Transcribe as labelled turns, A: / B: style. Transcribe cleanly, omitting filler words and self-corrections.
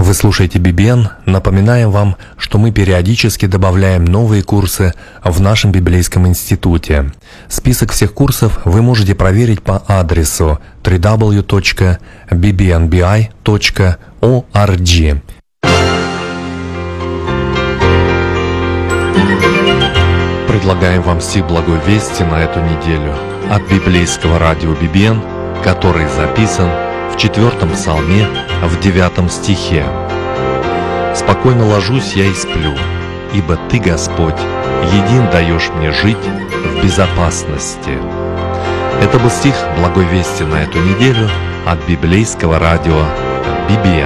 A: Вы слушаете BBN. Напоминаем вам, что мы периодически добавляем новые курсы в нашем библейском институте. Список всех курсов вы можете проверить по адресу www.bbnbi.org. Предлагаем вам стих Благой Вести на эту неделю от библейского радио BBN, который записан в 4-м псалме, в 9 стихе. «Спокойно ложусь я и сплю, ибо Ты, Господь, един даешь мне жить в безопасности». Это был стих Благой Вести на эту неделю от библейского радио BBN.